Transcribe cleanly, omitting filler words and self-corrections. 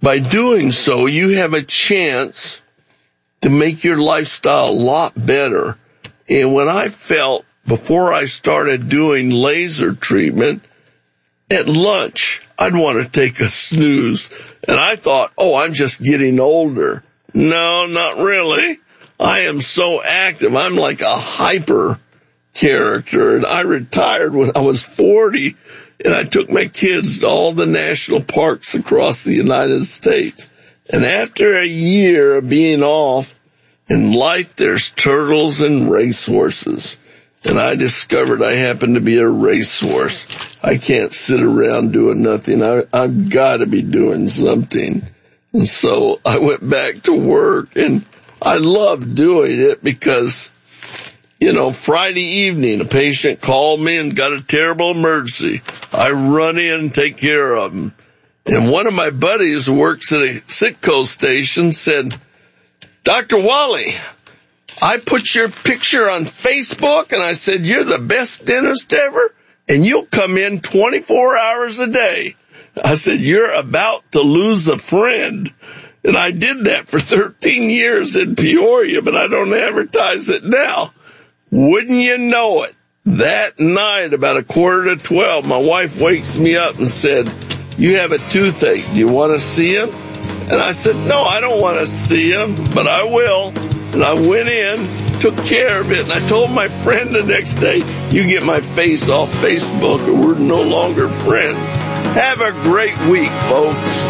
by doing so, you have a chance to make your lifestyle a lot better. And when I felt, before I started doing laser treatment, at lunch, I'd want to take a snooze. And I thought, I'm just getting older. No, not really. I am so active. I'm like a hyper character. And I retired when I was 40, and I took my kids to all the national parks across the United States. And after a year of being off, in life there's turtles and racehorses. And I discovered I happen to be a racehorse. I can't sit around doing nothing. I've got to be doing something. And so I went back to work, and I loved doing it because, Friday evening, a patient called me and got a terrible emergency. I run in and take care of him. And one of my buddies who works at a Citgo station said, Dr. Wally, I put your picture on Facebook, and I said, you're the best dentist ever, and you'll come in 24 hours a day. I said, you're about to lose a friend. And I did that for 13 years in Peoria, but I don't advertise it now. Wouldn't you know it? That night, about 11:45, my wife wakes me up and said, you have a toothache. Do you want to see him? And I said, no, I don't want to see him, but I will. And I went in, took care of it, and I told my friend the next day, you get my face off Facebook or we're no longer friends. Have a great week, folks.